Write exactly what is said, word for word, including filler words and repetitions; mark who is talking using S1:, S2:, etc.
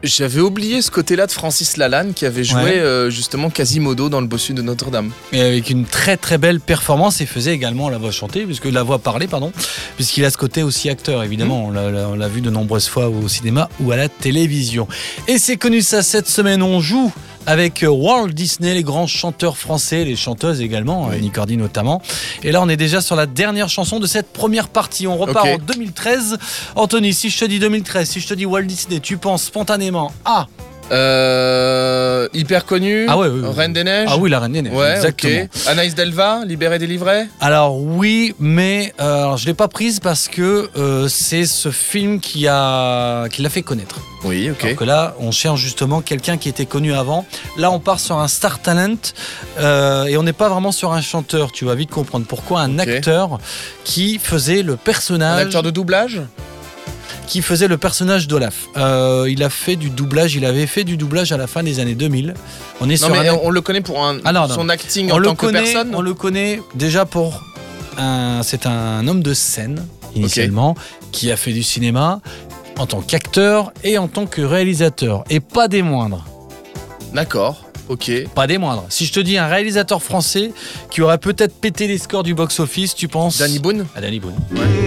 S1: J'avais oublié ce côté-là de Francis Lalanne qui avait joué
S2: Ouais.
S1: euh, justement Quasimodo dans Le Bossu de Notre-Dame.
S2: Et avec une très très belle performance, il faisait également la voix chantée, puisque la voix parlée, pardon, puisqu'il a ce côté aussi acteur, évidemment.
S1: Mmh.
S2: On, l'a, on l'a vu de nombreuses fois au cinéma ou à la télévision. Et c'est connu ça, cette semaine, on joue avec Walt Disney, les grands chanteurs français, les chanteuses également,
S1: Oui.
S2: Annie Cordy notamment. Et là, on est déjà sur la dernière chanson de cette première partie. On repart
S1: Ok.
S2: en deux mille treize. Anthony, si je te dis deux mille treize, si je te dis Walt Disney, tu penses spontanément à...
S1: Euh, hyper connu.
S2: Ah ouais, oui, oui.
S1: Reine des Neiges.
S2: Ah oui, la Reine des Neiges,
S1: Ouais,
S2: exactement.
S1: ok. Anaïs Delva, Libéré délivré.
S2: Alors oui, mais euh, alors, je l'ai pas prise parce que euh, c'est ce film qui a qui l'a fait connaître.
S1: Oui, ok.
S2: Alors que là, on cherche justement quelqu'un qui était connu avant. Là, on part sur un star talent euh, et on n'est pas vraiment sur un chanteur. Tu vas vite comprendre pourquoi un
S1: Ok.
S2: acteur qui faisait le
S1: Un
S2: personnage,
S1: acteur de doublage.
S2: qui faisait le personnage d'Olaf. Euh, il a fait du doublage. Il avait fait du doublage à la fin des années deux mille. On est
S1: Non
S2: sur
S1: mais
S2: un
S1: on le connaît pour un,
S2: Ah non, non.
S1: son acting
S2: on
S1: en
S2: le
S1: tant
S2: connaît,
S1: que personne.
S2: on le connaît déjà pour un, c'est un homme de scène initialement qui a fait du cinéma en tant qu'acteur et en tant que réalisateur et pas des moindres.
S1: D'accord. Ok.
S2: Pas des moindres. Si je te dis un réalisateur français qui aurait peut-être pété les scores du box-office, tu penses
S1: Danny Boone.
S2: à Danny Boone.
S1: Ouais.